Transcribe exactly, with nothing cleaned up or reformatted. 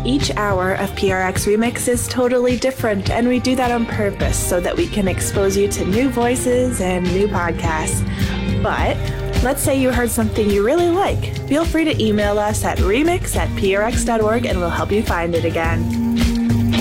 Each hour of P R X Remix is totally different, and we do that on purpose so that we can expose you to new voices and new podcasts. But let's say you heard something you really like. Feel free to email us at remix at p r x dot org and we'll help you find it again.